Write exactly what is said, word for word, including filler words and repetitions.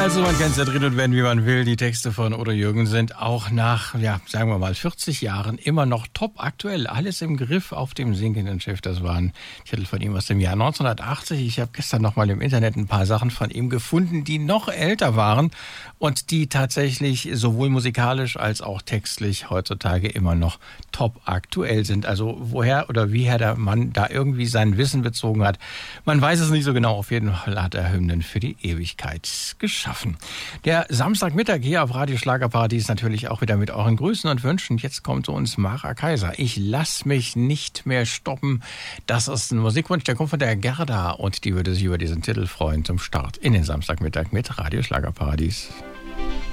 Also man kann es ja drin und werden, wie man will. Die Texte von Udo Jürgens sind auch nach, ja, sagen wir mal, vierzig Jahren immer noch top aktuell. Alles im Griff auf dem sinkenden Schiff. Das war ein Titel von ihm aus dem Jahr neunzehnhundertachtzig. Ich habe gestern noch mal im Internet ein paar Sachen von ihm gefunden, die noch älter waren und die tatsächlich sowohl musikalisch als auch textlich heutzutage immer noch top aktuell sind. Also woher oder wieher der Mann da irgendwie sein Wissen bezogen hat, man weiß es nicht so genau. Auf jeden Fall hat er Hymnen für die Ewigkeit geschaffen. Der Samstagmittag hier auf Radio Schlagerparadies natürlich auch wieder mit euren Grüßen und Wünschen. Jetzt kommt zu uns Mara Kaiser. Ich lass mich nicht mehr stoppen. Das ist ein Musikwunsch, der kommt von der Gerda und die würde sich über diesen Titel freuen zum Start in den Samstagmittag mit Radio Schlagerparadies.